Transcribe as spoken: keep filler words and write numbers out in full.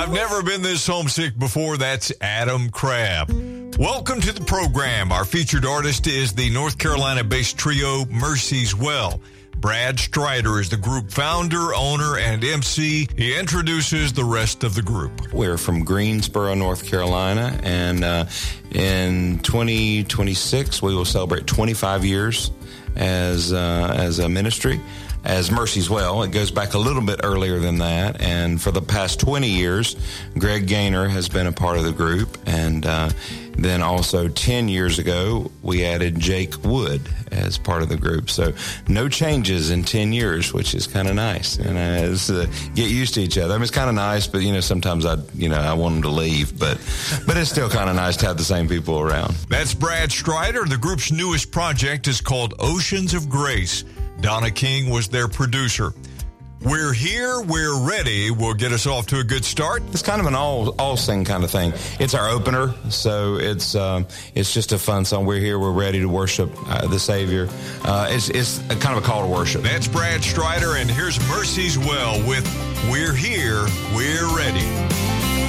I've never been this homesick before. That's Adam Crabb. Welcome to the program. Our featured artist is the North Carolina-based trio Mercy's Well. Brad Strider is the group founder, owner, and M C. He introduces the rest of the group. We're from Greensboro, North Carolina, and uh, in twenty twenty-six, we will celebrate twenty-five years as uh, as a ministry. As Mercy's Well, it goes back a little bit earlier than that, and for the past twenty years, Greg Gaynor has been a part of the group, and uh, then also ten years ago, we added Jake Wood as part of the group. So no changes in ten years, which is kind of nice, and uh, it's, uh, get used to each other. I mean, it's kind of nice, but you know, sometimes I, you know, I want them to leave, but but it's still kind of nice to have the same people around. That's Brad Strider. The group's newest project is called Oceans of Grace. Donna King was their producer. We're here, we're ready. We'll get us off to a good start. It's kind of an all all sing kind of thing. It's our opener, so it's um, it's just a fun song. We're here, we're ready to worship uh, the Savior. Uh, it's it's a kind of a call to worship. That's Brad Strider, and here's Mercy's Well with We're Here, We're Ready.